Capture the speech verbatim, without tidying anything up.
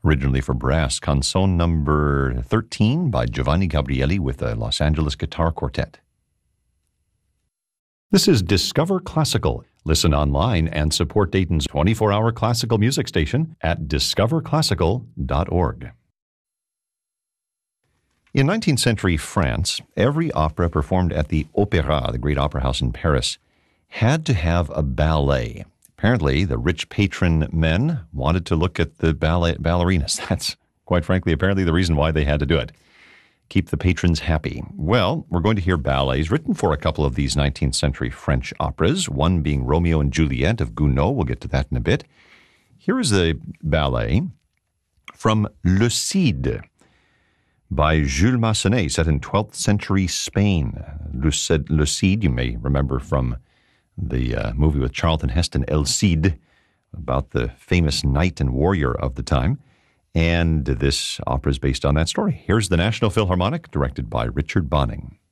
Originally for brass, Canzone number thirteen by Giovanni Gabrieli with the Los Angeles Guitar Quartet. This is Discover Classical. Listen online and support Dayton's twenty-four hour classical music station at discover classical dot org. In nineteenth century France, every opera performed at the Opéra, the great opera house in Paris, had to have a ballet. Apparently, the rich patron men wanted to look at the ballet ballerinas. That's, quite frankly, apparently the reason why they had to do it. Keep the patrons happy. Well, we're going to hear ballets written for a couple of these nineteenth century French operas, one being Romeo and Juliet of Gounod. We'll get to that in a bit. Here is a ballet from Le Cid by Jules Massenet, set in twelfth century Spain. Le Cid, Le Cid, you may remember from the uh, movie with Charlton Heston, El Cid, about the famous knight and warrior of the time. And this opera is based on that story. Here's the National Philharmonic, directed by Richard Bonning.